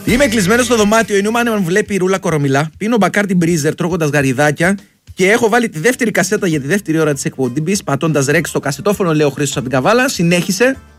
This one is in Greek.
Είμαι κλεισμένο στο δωμάτιο. Η Νούμαν με βλέπει η Ρούλα Κορομιλά. Πίνω μπακάρτι μπρίζερ τρώγοντας γαριδάκια. Και έχω βάλει τη δεύτερη κασέτα για τη δεύτερη ώρα της εκπομπής. Πατώντας ρεξ στο κασετόφωνο, λέει ο Χρήστος από την Καβάλα. Συνέχισε.